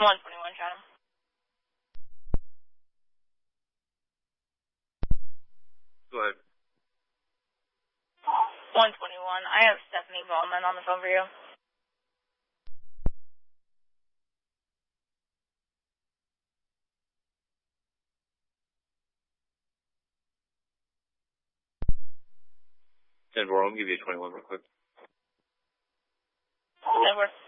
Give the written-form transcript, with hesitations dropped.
121, Chatham. 121. I have Stephanie Ballman on the phone for you. Denver, I'll give you a 21 real quick. Denver.